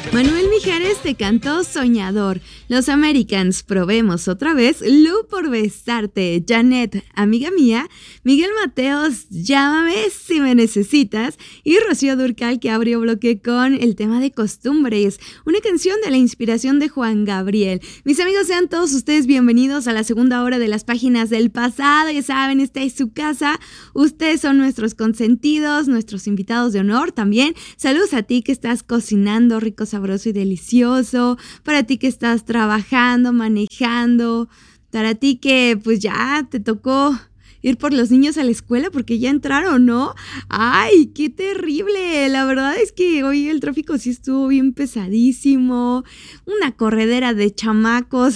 Manuel Mijares te cantó Soñador. Los Americans, Probemos otra vez. Lu por besarte. Janet, Amiga mía. Miguel Mateos, Llámame si me necesitas. Y Rocío Dúrcal, que abrió bloque con el tema de Costumbres, una canción de la inspiración de Juan Gabriel. Mis amigos, sean todos ustedes bienvenidos a la segunda hora de las páginas del pasado. Ya saben, esta es su casa. Ustedes son nuestros consentidos, nuestros invitados de honor también. Saludos a ti que estás cocinando rico, sabroso y delicioso. Para ti que estás trabajando, manejando. Para ti que pues ya te tocó ir por los niños a la escuela porque ya entraron, ¿no? ¡Ay, qué terrible! La verdad es que hoy el tráfico sí estuvo bien pesadísimo. Una corredera de chamacos.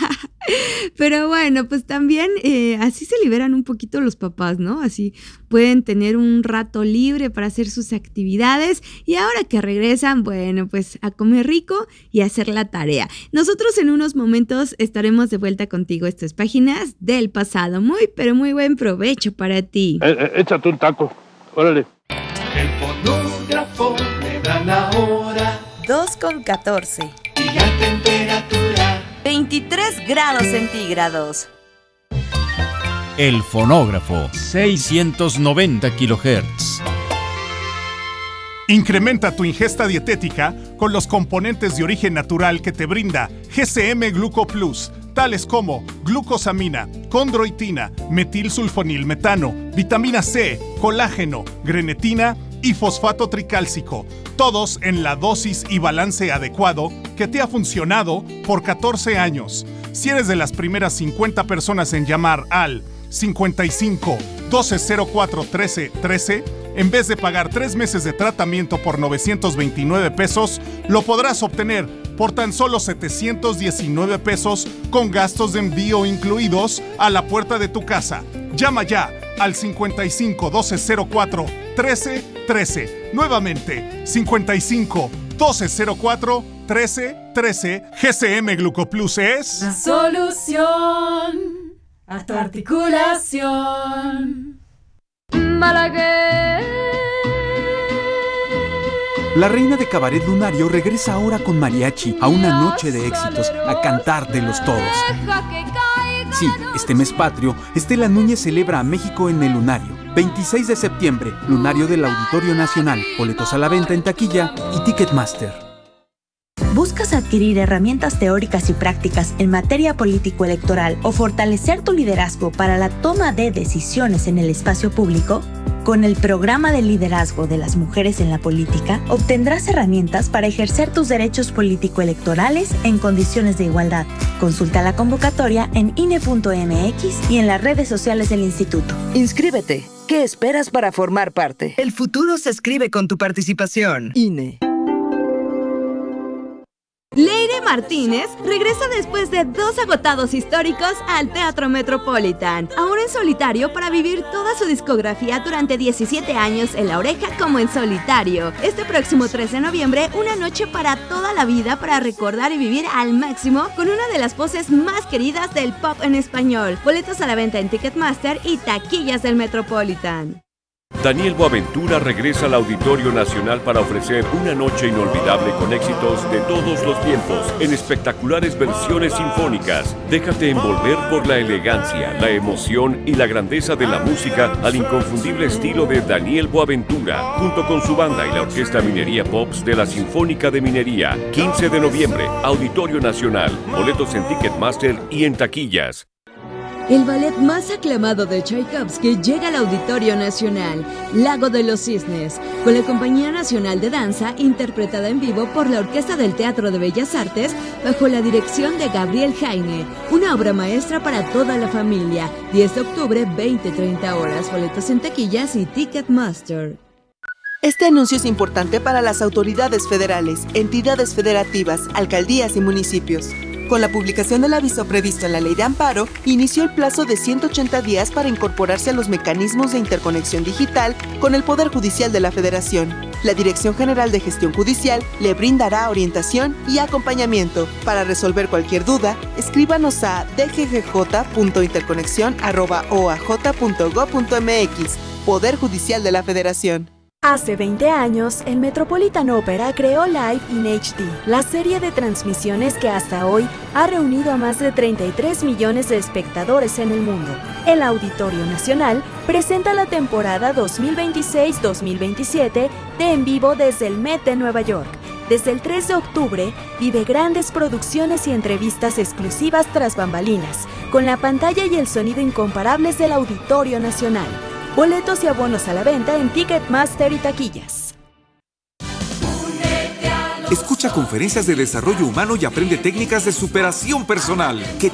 Pero bueno, pues también así se liberan un poquito los papás, ¿no? Así pueden tener un rato libre para hacer sus actividades y ahora que regresan, bueno, pues a comer rico y a hacer la tarea. Nosotros en unos momentos estaremos de vuelta contigo. Estas páginas del pasado. Muy, pero muy buen provecho para ti. Échate un taco, órale. El fonógrafo me da la hora. 2:14. Y la temperatura. 23 grados centígrados. El fonógrafo, 690 kHz. Incrementa tu ingesta dietética con los componentes de origen natural que te brinda GCM Gluco Plus, tales como glucosamina, condroitina, metilsulfonilmetano, vitamina C, colágeno, grenetina y fosfato tricálcico, todos en la dosis y balance adecuado que te ha funcionado por 14 años. Si eres de las primeras 50 personas en llamar al 55 1204 13 13, en vez de pagar 3 meses de tratamiento por 929 pesos, lo podrás obtener por tan solo 719 pesos con gastos de envío incluidos a la puerta de tu casa. Llama ya al 55 1204 13 13. Nuevamente, 55 1204 13 13. GCM Glucoplus es la solución a tu articulación. Malagueña. La reina de cabaret lunario regresa ahora con mariachi a una noche de éxitos, a cantártelos todos. Sí, este mes patrio, Estela Núñez celebra a México en el Lunario. 26 de septiembre, Lunario del Auditorio Nacional. Boletos a la venta en taquilla y Ticketmaster. ¿Buscas adquirir herramientas teóricas y prácticas en materia político-electoral o fortalecer tu liderazgo para la toma de decisiones en el espacio público? Con el Programa de Liderazgo de las Mujeres en la Política, obtendrás herramientas para ejercer tus derechos político-electorales en condiciones de igualdad. Consulta la convocatoria en INE.mx y en las redes sociales del Instituto. Inscríbete. ¿Qué esperas para formar parte? El futuro se escribe con tu participación. INE. Leire Martínez regresa después de 2 agotados históricos al Teatro Metropolitan, ahora en solitario para vivir toda su discografía durante 17 años en La Oreja como en solitario. Este próximo 13 de noviembre, una noche para toda la vida para recordar y vivir al máximo con una de las voces más queridas del pop en español. Boletos a la venta en Ticketmaster y taquillas del Metropolitan. Daniel Boaventura regresa al Auditorio Nacional para ofrecer una noche inolvidable con éxitos de todos los tiempos en espectaculares versiones sinfónicas. Déjate envolver por la elegancia, la emoción y la grandeza de la música al inconfundible estilo de Daniel Boaventura, junto con su banda y la Orquesta Minería Pops de la Sinfónica de Minería. 15 de noviembre, Auditorio Nacional. Boletos en Ticketmaster y en taquillas. El ballet más aclamado de Tchaikovsky llega al Auditorio Nacional, Lago de los Cisnes, con la Compañía Nacional de Danza, interpretada en vivo por la Orquesta del Teatro de Bellas Artes, bajo la dirección de Gabriel Jaime. Una obra maestra para toda la familia. 10 de octubre, 20-30 horas. Boletos en taquillas y Ticketmaster. Este anuncio es importante para las autoridades federales, entidades federativas, alcaldías y municipios. Con la publicación del aviso previsto en la Ley de Amparo, inició el plazo de 180 días para incorporarse a los mecanismos de interconexión digital con el Poder Judicial de la Federación. La Dirección General de Gestión Judicial le brindará orientación y acompañamiento. Para resolver cualquier duda, escríbanos a dggj.interconexión@oaj.gov.mx. Poder Judicial de la Federación. Hace 20 años, el Metropolitan Opera creó Live in HD, la serie de transmisiones que hasta hoy ha reunido a más de 33 millones de espectadores en el mundo. El Auditorio Nacional presenta la temporada 2026-2027 de En Vivo desde el Met de Nueva York. Desde el 3 de octubre, vive grandes producciones y entrevistas exclusivas tras bambalinas, con la pantalla y el sonido incomparables del Auditorio Nacional. Boletos y abonos a la venta en Ticketmaster y taquillas. Escucha conferencias de desarrollo humano y aprende técnicas de superación personal que